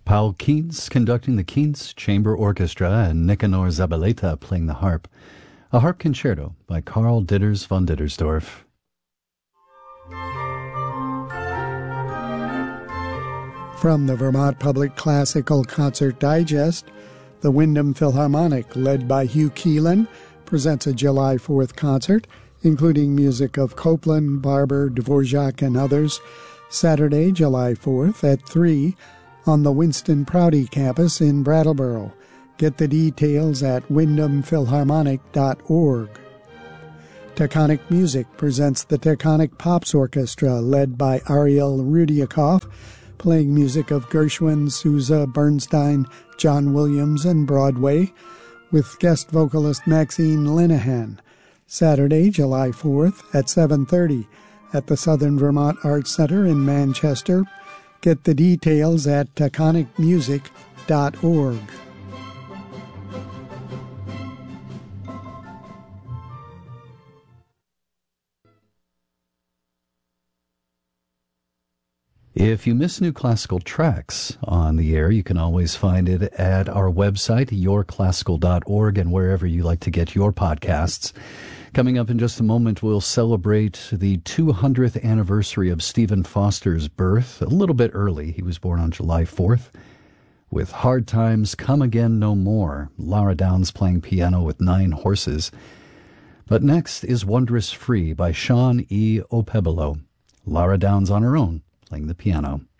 Paul Keynes conducting the Keynes Chamber Orchestra and Nicanor Zabaleta playing the harp. A harp concerto by Karl Ditters von Dittersdorf. From the Vermont Public Classical Concert Digest, the Windham Philharmonic, led by Hugh Keelan, presents a July 4th concert, including music of Copland, Barber, Dvorak, and others, Saturday, July 4th at 3 on the Winston Prouty campus in Brattleboro. Get the details at windhamphilharmonic.org. Taconic Music presents the Taconic Pops Orchestra, led by Ariel Rudiakov, playing music of Gershwin, Sousa, Bernstein, John Williams, and Broadway, with guest vocalist Maxine Linehan. Saturday, July 4th at 7:30 at the Southern Vermont Arts Center in Manchester. Get the details at taconicmusic.org. If you miss new classical tracks on the air, you can always find it at our website, yourclassical.org, and wherever you like to get your podcasts. Coming up in just a moment, we'll celebrate the 200th anniversary of Stephen Foster's birth, a little bit early. He was born on July 4th. With Hard Times Come Again No More, Lara Downs playing piano with 9 horses. But next is Wondrous Free by Sean E. Opebolo. Lara Downs on her own, playing the piano.